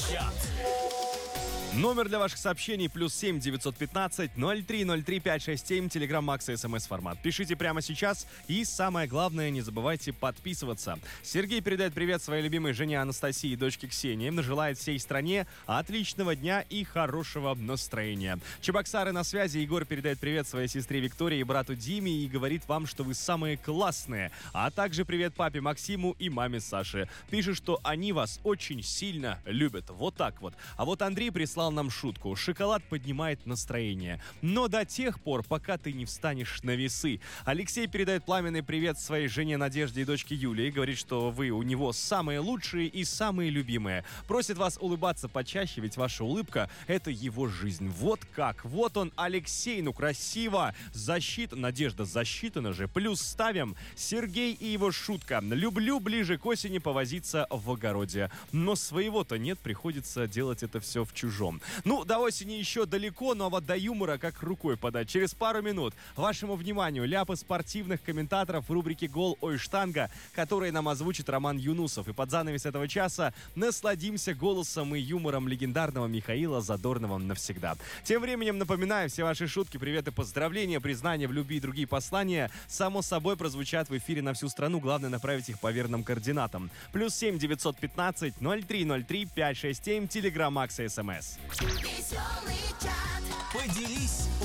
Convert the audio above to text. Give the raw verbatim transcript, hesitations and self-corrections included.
Чат. Номер для ваших сообщений плюс семь девятьсот пятнадцать ноль три ноль три пять шесть семь. Телеграм Макс и СМС формат. Пишите прямо сейчас. И самое главное, не забывайте подписываться. Сергей передает привет своей любимой жене Анастасии и дочке Ксении. Желает всей стране отличного дня и хорошего настроения. Чебоксары на связи. Егор передает привет своей сестре Виктории и брату Диме и говорит вам, что вы самые классные. А также привет папе Максиму и маме Саше. Пишет, что они вас очень сильно любят. Вот так вот. А вот Андрей прислал нам шутку. Шоколад поднимает настроение. Но до тех пор, пока ты не встанешь на весы. Алексей передает пламенный привет своей жене Надежде и дочке Юлии. Говорит, что вы у него самые лучшие и самые любимые. Просит вас улыбаться почаще, ведь ваша улыбка — это его жизнь. Вот как. Вот он, Алексей. Ну, красиво. Защита. Надежда засчитана же. Плюс ставим Сергей и его шутка. Люблю ближе к осени повозиться в огороде. Но своего-то нет, приходится делать это все в чужом. Ну, до осени еще далеко, но вот до юмора как рукой подать. Через пару минут вашему вниманию ляпы спортивных комментаторов в рубрике «Гол, ой, штанга», которые нам озвучит Роман Юнусов. И под занавес этого часа насладимся голосом и юмором легендарного Михаила Задорнова навсегда. Тем временем напоминаю, все ваши шутки, приветы, поздравления, признания в любви и другие послания само собой прозвучат в эфире на всю страну. Главное направить их по верным координатам. Плюс семь девятьсот пятнадцать ноль три ноль три пять шесть семь. Телеграм Макс и СМС. Веселый чат. Поделись